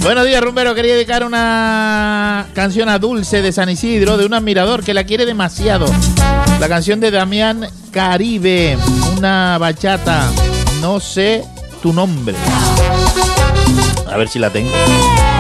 Buenos días, rumbero. Quería dedicar una canción a Dulce de San Isidro, de un admirador que la quiere demasiado. La canción de Damián Caribe, una bachata, no sé tu nombre. A ver si la tengo.